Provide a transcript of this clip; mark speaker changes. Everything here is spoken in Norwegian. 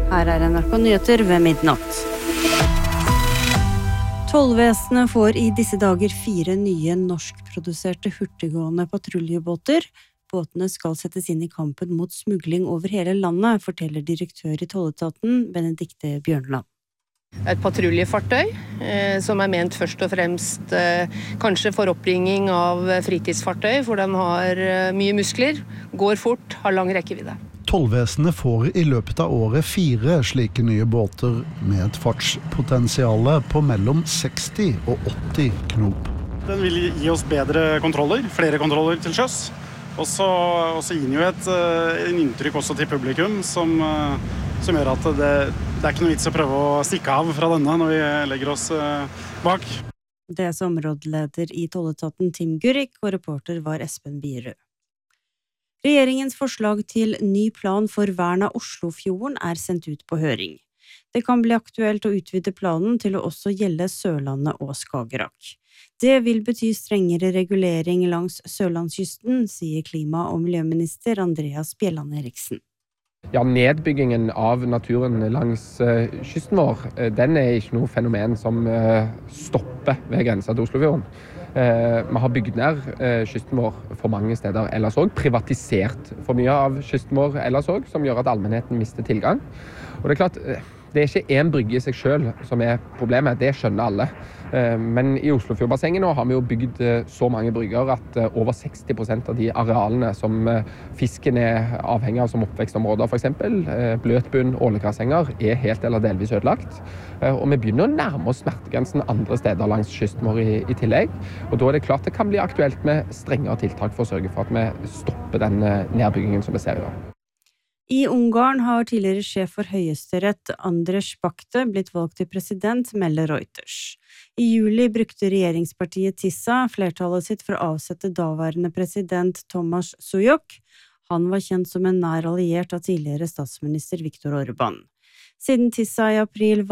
Speaker 1: Her NRK Nyheter ved midnatt. Tollvesenet får i disse dager 4 nye norskproduserte hurtiggående patruljebåter. Båtene skal settes inn i kampen mot smugling over hele landet, forteller direktør i Tolletaten, Benedikte Bjørnland.
Speaker 2: Et patruljefartøy som ment først og fremst kanskje for oppringing av fritidsfartøy, for den har mye muskler, går fort, har lang rekkevidde.
Speaker 3: Tollvesenet får i løpet av året 4 slike nye båter med et fartspotensiale på mellom 60 og 80 knop.
Speaker 4: Den vil gi oss bedre kontroller, flere kontroller til sjøs. Og så gir den jo en inntrykk også til publikum som gjør at det er ikke noe vits å prøve å stikke av fra denne når vi legger oss bak.
Speaker 1: Det som områdeleder i Tolletaten Tim Gurrik, og reporter var Espen Bierød. Regjeringens forslag til ny plan for vern av Oslofjorden er sendt ut på høring. Det kan bli aktuelt å utvide planen til å også gjelde Sørlandet og Skagerrak. Det vil bety strengere regulering langs Sørlandskysten, sier klima- og miljøminister Andreas Bjelland Eriksen.
Speaker 5: Ja, nedbyggingen av naturen langs kysten vår, den er ikke noe fenomen som stopper ved grensen til Oslofjorden. Vi har bygd ned kysten vår for mange steder ellers også, privatisert for mye av kysten vår ellers også, som gjør at allmennheten mister tilgang. Og det er klart, det er ikke en brygge i seg selv som er problemet, det skjønner alle. Men i Oslofjordbassenget nå har vi jo bygd så mange brygger at over 60% av de arealene som fisken er avhengig av som oppvekstområder, for eksempel bløtbunn, ålegrassenger, er helt eller delvis ødelagt. Og vi begynner å nærme oss smertegrensen andre steder langs kysten vår i tillegg. Og da er det klart det kan bli aktuelt med strengere tiltak for å sørge for at vi stopper den nedbyggingen som vi ser i dag.
Speaker 1: I Ungarn har tidligere sjef for Høyesterett Andres Bakte blitt valgt til president, melder Reuters. I juli brukte regjeringspartiet Tissa flertallet sitt for å avsette daværende president Tomáš Sujok. Han var kjent som en nær alliert av tidligere statsminister Viktor Orbán. Siden Tissa i april